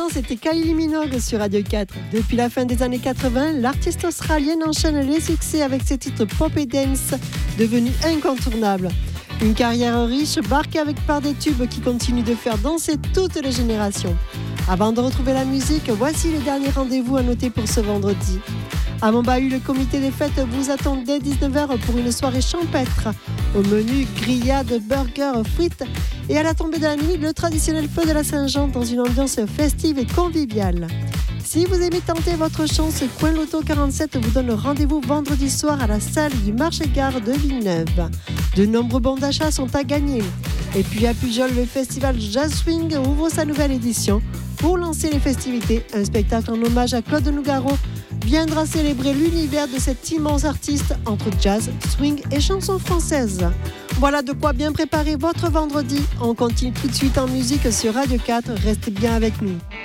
l'instant, c'était Kylie Minogue sur Radio 4. Depuis la fin des années 80, l'artiste australienne enchaîne les succès avec ses titres pop et dance, devenus incontournables. Une carrière riche, marquée par des tubes qui continuent de faire danser toutes les générations. Avant de retrouver la musique, voici les derniers rendez-vous à noter pour ce vendredi. À Montbahut, le comité des fêtes vous attend dès 19h pour une soirée champêtre. Au menu, grillades, burgers, frites et à la tombée de la nuit, le traditionnel feu de la Saint-Jean dans une ambiance festive et conviviale. Si vous aimez tenter votre chance, Coin Loto 47 vous donne rendez-vous vendredi soir à la salle du marché-gare de Villeneuve. De nombreux bons d'achat sont à gagner. Et puis à Pujol, le festival Jazz Swing ouvre sa nouvelle édition. Pour lancer les festivités, un spectacle en hommage à Claude Nougaro viendra célébrer l'univers de cet immense artiste entre jazz, swing et chansons françaises. Voilà de quoi bien préparer votre vendredi. On continue tout de suite en musique sur Radio 4. Restez bien avec nous.